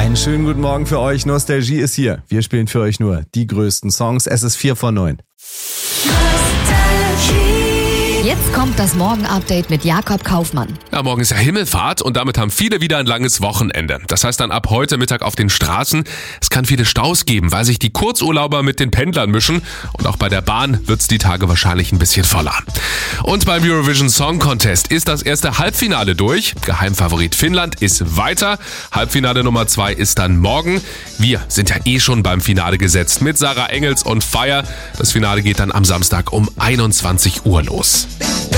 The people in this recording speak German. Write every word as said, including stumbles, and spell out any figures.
Einen schönen guten Morgen für euch. Nostalgie ist hier. Wir spielen für euch nur die größten Songs. Es ist vier vor neun. Jetzt kommt das Morgen-Update mit Jakob Kaufmann. Ja, morgen ist ja Himmelfahrt und damit haben viele wieder ein langes Wochenende. Das heißt dann ab heute Mittag auf den Straßen, es kann viele Staus geben, weil sich die Kurzurlauber mit den Pendlern mischen. Und auch bei der Bahn wird's die Tage wahrscheinlich ein bisschen voller. Und beim Eurovision Song Contest ist das erste Halbfinale durch. Geheimfavorit Finnland ist weiter. Halbfinale Nummer zwei ist dann morgen. Wir sind ja eh schon beim Finale gesetzt mit Sarah Engels und Fire. Das Finale geht dann am Samstag um einundzwanzig Uhr los.